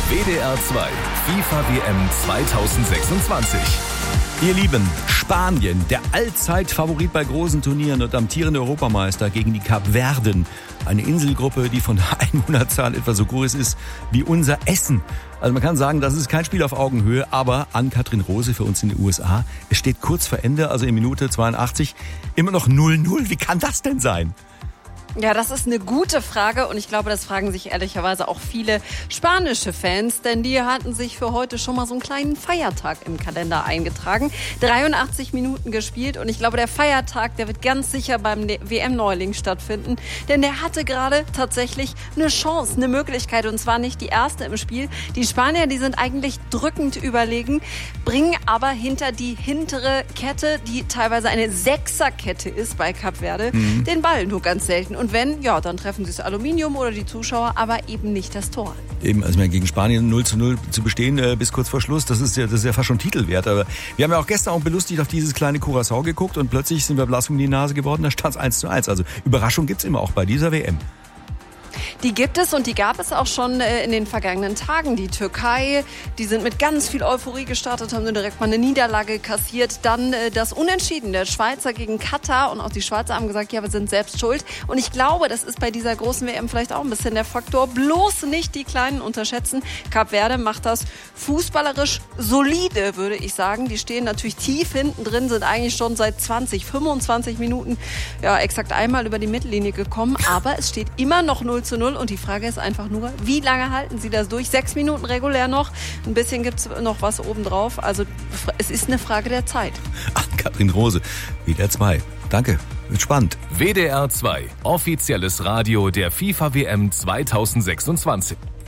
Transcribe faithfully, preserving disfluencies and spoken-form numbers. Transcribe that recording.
W D R zwei FIFA W M zweitausendsechsundzwanzig. Ihr Lieben, Spanien, der Allzeitfavorit bei großen Turnieren und amtierende Europameister gegen die Kapverden. Eine Inselgruppe, die von der Einwohnerzahl etwa so groß ist wie unser Essen. Also man kann sagen, das ist kein Spiel auf Augenhöhe, aber Ann-Kathrin Rose für uns in den U S A. Es steht kurz vor Ende, also in Minute zweiundachtzig, immer noch null null. Wie kann das denn sein? Ja, das ist eine gute Frage und ich glaube, das fragen sich ehrlicherweise auch viele spanische Fans, denn die hatten sich für heute schon mal so einen kleinen Feiertag im Kalender eingetragen. dreiundachtzig Minuten gespielt und ich glaube, der Feiertag, der wird ganz sicher beim W M-Neuling stattfinden, denn der hatte gerade tatsächlich eine Chance, eine Möglichkeit und zwar nicht die erste im Spiel. Die Spanier, die sind eigentlich drückend überlegen, bringen aber hinter die hintere Kette, die teilweise eine Sechserkette ist bei Kapverde, mhm. den Ball nur ganz selten. Und wenn, ja, dann treffen sie das Aluminium oder die Zuschauer, aber eben nicht das Tor. Eben, also gegen Spanien null zu null zu bestehen äh, bis kurz vor Schluss, das ist, ja, das ist ja fast schon Titelwert. Aber wir haben ja auch gestern auch belustigt auf dieses kleine Curaçao geguckt und plötzlich sind wir blass um die Nase geworden, da stand es eins zu eins. Also Überraschung gibt's immer auch bei dieser W M. Die gibt es und die gab es auch schon in den vergangenen Tagen. Die Türkei, die sind mit ganz viel Euphorie gestartet, haben direkt mal eine Niederlage kassiert. Dann das Unentschieden der Schweizer gegen Katar und auch die Schweizer haben gesagt, ja, wir sind selbst schuld. Und ich glaube, das ist bei dieser großen W M vielleicht auch ein bisschen der Faktor. Bloß nicht die Kleinen unterschätzen. Kapverde macht das fußballerisch solide, würde ich sagen. Die stehen natürlich tief hinten drin, sind eigentlich schon seit zwanzig, fünfundzwanzig Minuten ja, exakt einmal über die Mittellinie gekommen. Aber es steht immer noch null zu null. Und die Frage ist einfach nur, wie lange halten sie das durch? Sechs Minuten regulär noch. Ein bisschen gibt es noch was obendrauf. Also es ist eine Frage der Zeit. Ann-Kathrin Rose, W D R zwei. Danke, wird spannend. W D R zwei, offizielles Radio der FIFA W M zweitausendsechsundzwanzig.